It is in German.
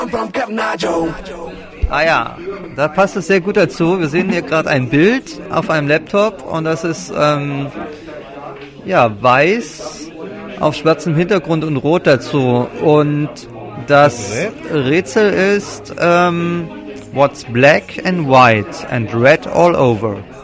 Ah ja, da passt es sehr gut dazu. Wir sehen hier gerade ein Bild auf einem Laptop und das ist weiß auf schwarzem Hintergrund und rot dazu. Und das Rätsel ist What's black and white and red all over?